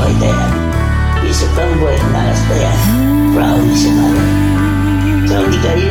tayan. Isip kang buhay na nas tayan. Proud ni si Maro. So, di kayo